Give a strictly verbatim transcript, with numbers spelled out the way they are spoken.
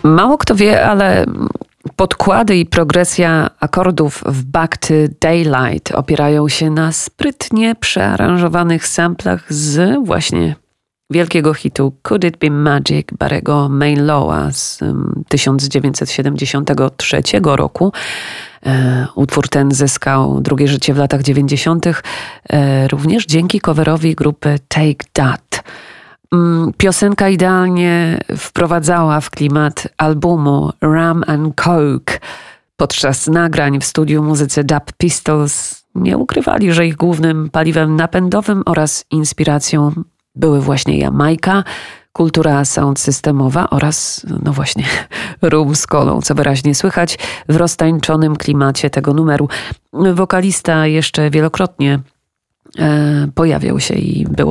Mało kto wie, ale podkłady i progresja akordów w Back to Daylight opierają się na sprytnie przearanżowanych samplach z właśnie wielkiego hitu Could It Be Magic Barry'ego Manilowa z tysiąc dziewięćset siedemdziesiątego trzeciego roku. E, utwór ten zyskał drugie życie w latach dziewięćdziesiątych. E, również dzięki coverowi grupy Take That. Piosenka idealnie wprowadzała w klimat albumu Rum and Coke. Podczas nagrań w studiu muzycy Dub Pistols nie ukrywali, że ich głównym paliwem napędowym oraz inspiracją były właśnie Jamajka, kultura sound systemowa oraz, no właśnie, rum z kolą, co wyraźnie słychać w roztańczonym klimacie tego numeru. Wokalista jeszcze wielokrotnie e, pojawiał się i było